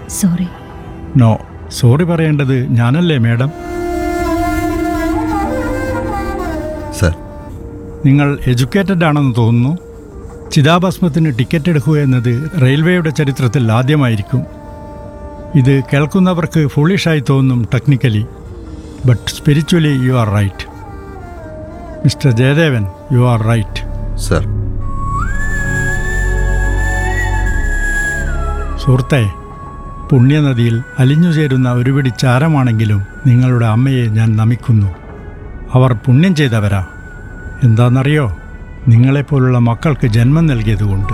Sorry. No, sorry പറയേണ്ടത് ഞാനല്ലേ madam? Sir, നിങ്ങൾ എഡ്യൂക്കേറ്റഡ് ആണെന്ന് തോന്നുന്നു. ചിതാഭസ്മത്തിന് ടിക്കറ്റ് എടുക്കുക എന്നത് റെയിൽവേയുടെ ചരിത്രത്തിൽ ആദ്യമായിരിക്കും. ഇത് കേൾക്കുന്നവർക്ക് ഫുളിഷായി തോന്നും technically, but spiritually you are right. Mister Jayadevan, you are right. Sir. സുഹൃത്തെ, പുണ്യനദിയിൽ അലിഞ്ഞുചേരുന്ന ഒരു പിടി ചാരമാണെങ്കിലും നിങ്ങളുടെ അമ്മയെ ഞാൻ നമിക്കുന്നു. അവർ പുണ്യം ചെയ്തവരാ. എന്താണെന്നറിയോ? നിങ്ങളെപ്പോലുള്ള മക്കൾക്ക് ജന്മം നൽകിയതുകൊണ്ട്.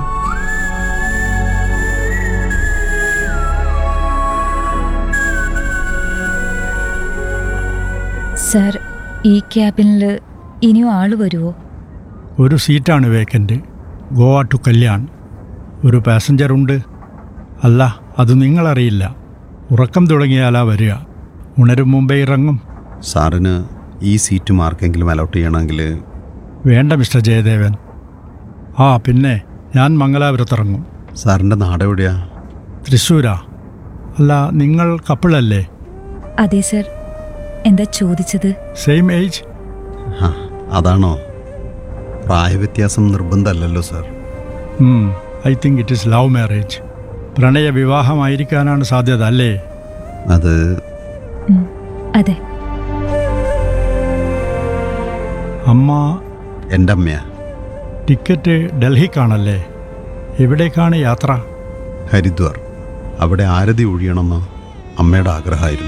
സർ, ഈ ക്യാബിനിൽ ഇനിയും ആള് വരുമോ? ഒരു സീറ്റാണ് വേക്കൻറ്റ്. ഗോവ ടു കല്യാൺ. ഒരു പാസഞ്ചറുണ്ട്. അല്ല, അത് നിങ്ങളറിയില്ല. ഉറക്കം തുടങ്ങിയാലാ വരിക. ഉണരും മുമ്പേ ഇറങ്ങും. സാറിന് ഈ സീറ്റ് മാർക്കെങ്കിലും അലോട്ട് ചെയ്യണമെങ്കിൽ... വേണ്ട മിസ്റ്റർ ജയദേവൻ. ആ പിന്നെ, ഞാൻ മംഗലാപുരത്തിറങ്ങും. സാറിൻ്റെ നാടെവിടെയാ? തൃശ്ശൂരാ. അല്ല, നിങ്ങൾ കപ്പിളല്ലേ? അതെ സർ. എന്താ ചോദിച്ചത്? Same age? ആ, അതാണോ? പ്രായവ്യത്യാസം നിർബന്ധമല്ലല്ലോ sir. I think it is love marriage. പ്രണയ വിവാഹമായിരിക്കാനാണ് സാധ്യത, അല്ലേ? അത്... അതെ. അമ്മ? എൻ്റെ അമ്മയാ. ടിക്കറ്റ് ഡൽഹിക്കാണല്ലേ? എവിടേക്കാണ് യാത്ര? ഹരിദ്വാർ. അവിടെ ആരതി ഒഴിയണമെന്ന് അമ്മയുടെ ആഗ്രഹമായിരുന്നു.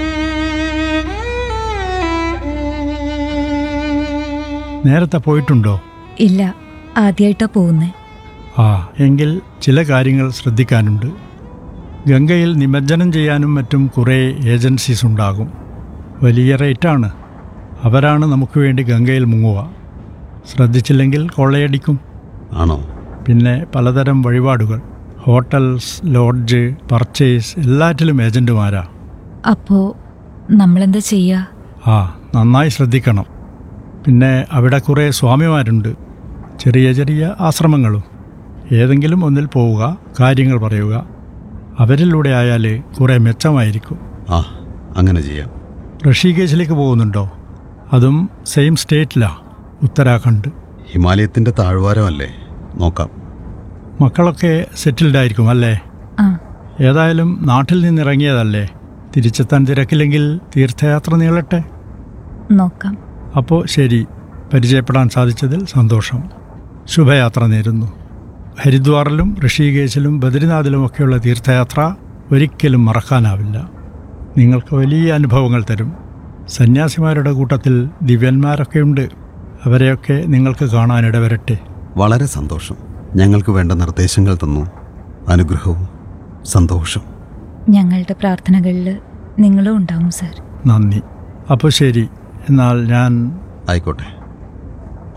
നേരത്തെ പോയിട്ടുണ്ടോ? ഇല്ല, ആദ്യമായിട്ടാ പോകുന്നേ. ആ, എങ്കിൽ ചില കാര്യങ്ങൾ ശ്രദ്ധിക്കാനുണ്ട്. ഗംഗയിൽ നിമജ്ജനം ചെയ്യാനും മറ്റും കുറേ ഏജൻസീസ് ഉണ്ടാകും. വലിയ റേറ്റാണ്. അവരാണ് നമുക്ക് വേണ്ടി ഗംഗയിൽ മുങ്ങുക. ശ്രദ്ധിച്ചില്ലെങ്കിൽ കൊള്ളയടിക്കും. ആണോ? പിന്നെ പലതരം വഴിപാടുകൾ, ഹോട്ടൽസ്, ലോഡ്ജ്, പർച്ചേസ്, എല്ലാറ്റിലും ഏജൻറ്റുമാരാ. അപ്പോൾ നമ്മളെന്താ ചെയ്യുക? ആ, നന്നായി ശ്രദ്ധിക്കണം. പിന്നെ അവിടെ കുറേ സ്വാമിമാരുണ്ട്. ചെറിയ ചെറിയ ആശ്രമങ്ങളും. ഏതെങ്കിലും ഒന്നിൽ പോവുക, കാര്യങ്ങൾ പറയുക. അവരിലൂടെ ആയാൽ കുറേ മെച്ചമായിരിക്കും. ആ, അങ്ങനെ ചെയ്യാം. ഋഷികേശിലേക്ക് പോകുന്നുണ്ടോ? അതും സെയിം സ്റ്റേറ്റിലാ, ഉത്തരാഖണ്ഡ്. ഹിമാലയത്തിൻ്റെ താഴ്വാരമല്ലേ? നോക്കാം. മക്കളൊക്കെ സെറ്റിൽഡ് ആയിരിക്കും അല്ലേ? ആ. ഏതായാലും നാട്ടിൽ നിന്നിറങ്ങിയതല്ലേ? തിരിച്ചെത്താൻ തിരക്കില്ലെങ്കിൽ തീർത്ഥയാത്ര നീളട്ടെ. നോക്കാം. അപ്പോൾ ശരി, പരിചയപ്പെടാൻ സാധിച്ചതിൽ സന്തോഷം. ശുഭയാത്ര നേരുന്നു. ഹരിദ്വാറിലും ഋഷികേശിലും ബദ്രിനാഥിലുമൊക്കെയുള്ള തീർത്ഥയാത്ര ഒരിക്കലും മറക്കാനാവില്ല. നിങ്ങൾക്ക് വലിയ അനുഭവങ്ങൾ തരും. സന്യാസിമാരുടെ കൂട്ടത്തിൽ ദിവ്യന്മാരൊക്കെയുണ്ട്. അവരെയൊക്കെ നിങ്ങൾക്ക് കാണാനിടവരട്ടെ. വളരെ സന്തോഷം. ഞങ്ങൾക്ക് വേണ്ട നിർദ്ദേശങ്ങൾ തന്നു. അനുഗ്രഹവും സന്തോഷം. ഞങ്ങളുടെ പ്രാർത്ഥനകളിൽ നിങ്ങളും ഉണ്ടാവും സർ. നന്ദി. അപ്പോൾ ശരി, എന്നാൽ ഞാൻ... ആയിക്കോട്ടെ.